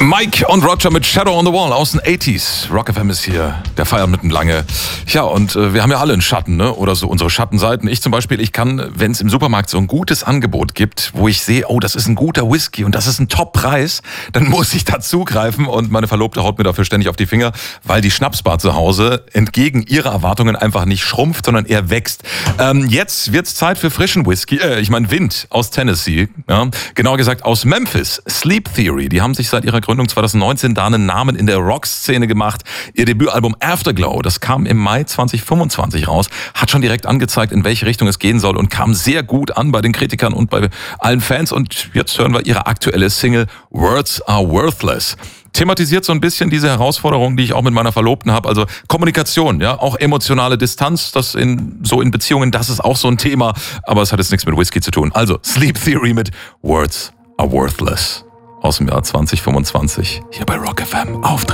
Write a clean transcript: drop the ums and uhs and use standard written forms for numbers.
Mike und Roger mit Shadow on the Wall aus den 80s. Rock FM ist hier, der feiert mitten lange. Ja, und wir haben ja alle einen Schatten, ne? Oder so unsere Schattenseiten. Ich zum Beispiel, ich kann, wenn es im Supermarkt so ein gutes Angebot gibt, wo ich sehe, oh, das ist ein guter Whisky und das ist ein Top-Preis, dann muss ich da zugreifen und meine Verlobte haut mir dafür ständig auf die Finger, weil die Schnapsbar zu Hause entgegen ihrer Erwartungen einfach nicht schrumpft, sondern eher wächst. Jetzt wird's Zeit für frischen Whisky, Wind aus Tennessee, ja? Genauer gesagt aus Memphis. Sleep Theory, die haben sich seit ihrer Gründung 2019 da einen Namen in der Rock-Szene gemacht. Ihr Debütalbum Afterglow, das kam im Mai 2025 raus, hat schon direkt angezeigt, in welche Richtung es gehen soll und kam sehr gut an bei den Kritikern und bei allen Fans. Und jetzt hören wir ihre aktuelle Single Words Are Worthless. Thematisiert so ein bisschen diese Herausforderung, die ich auch mit meiner Verlobten habe, also Kommunikation, ja, auch emotionale Distanz, das in Beziehungen, das ist auch so ein Thema, aber es hat jetzt nichts mit Whisky zu tun. Also Sleep Theory mit Words Are Worthless aus dem Jahr 2025 hier bei Rock FM. Auftreten.